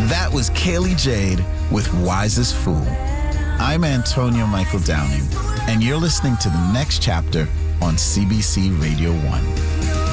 That was Kaylee Jade with Wisest Fool. I'm Antonio Michael Downing, and you're listening to The Next Chapter on CBC Radio 1.